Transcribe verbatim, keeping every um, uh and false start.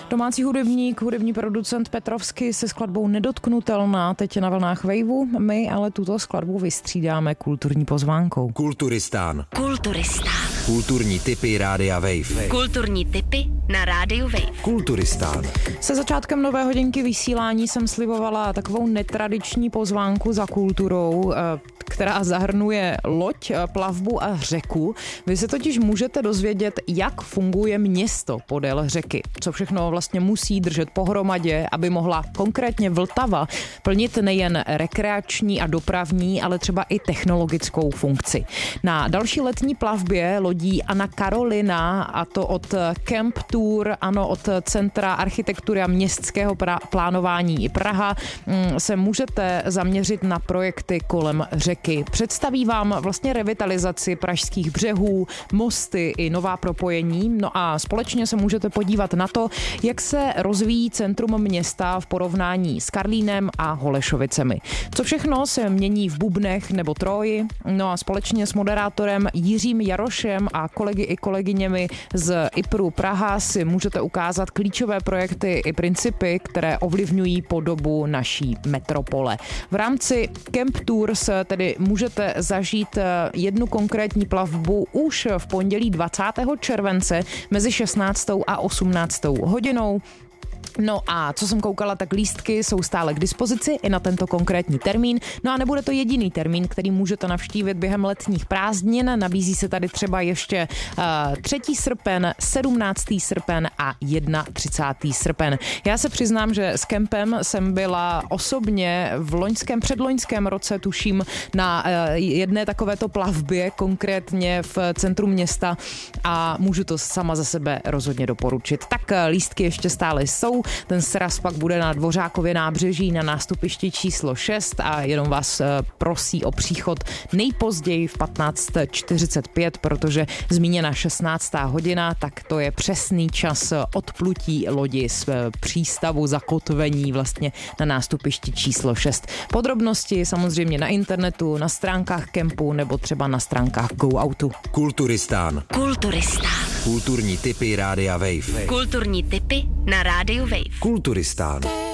Domácí hudebník, hudební producent Petrovsky se skladbou Nedotknutelná teď na vlnách Waveu. My ale tuto skladbu vystřídáme kulturní pozvánkou. Kulturistán. Kulturistán. Kulturní tipy Rádia Wave. Kulturní tipy na Rádiu Wave. Kulturistán. Se začátkem nové hodinky vysílání jsem slibovala takovou netradiční pozvánku za kulturou, která zahrnuje loď, plavbu a řeku. Vy se totiž můžete dozvědět, jak funguje město podél řeky. Co všechno vlastně musí držet pohromadě, aby mohla konkrétně Vltava plnit nejen rekreační a dopravní, ale třeba i technologickou funkci. Na další letní plavbě lodí Anna Karolina, a to od Camp Tour, ano, od Centra architektury a městského pra- plánování i Praha, se můžete zaměřit na projekty kolem řeky. Představí vám vlastně revitalizaci pražských břehů, mosty i nová propojení. No a společně se můžete podívat na to, jak se rozvíjí centrum města v porovnání s Karlínem a Holešovicemi. Co všechno se mění v Bubnech nebo Troji. No a společně s moderátorem Jiřím Jarošem a kolegy i kolegyněmi z IPRu Praha si můžete ukázat klíčové projekty i principy, které ovlivňují podobu naší metropole. V rámci Camp Tours tedy můžete zažít jednu konkrétní plavbu už v pondělí dvacátého července mezi šestnáctou a osmnáctou hodinou. No a co jsem koukala, tak lístky jsou stále k dispozici i na tento konkrétní termín. No a nebude to jediný termín, který můžete navštívit během letních prázdnin. Nabízí se tady třeba ještě uh, třetího srpen, sedmnáctého srpen a třicátého prvního srpen. Já se přiznám, že s kempem jsem byla osobně v loňském, předloňském roce, tuším, na uh, jedné takovéto plavbě, konkrétně v centru města, a můžu to sama za sebe rozhodně doporučit. Tak uh, lístky ještě stále jsou. Ten sraz pak bude na Dvořákově nábřeží na nástupišti číslo šest a jenom vás prosí o příchod nejpozději v patnáct čtyřicet pět, protože zmíněna šestnáctá hodina, tak to je přesný čas odplutí lodi z přístavu, zakotvení vlastně na nástupišti číslo šest. Podrobnosti samozřejmě na internetu, na stránkách kempu nebo třeba na stránkách GoOutu. Kulturistán. Kulturistán. Kulturní tipy Rádia Wave. Kulturní tipy na Rádiu Wave. Kulturistán.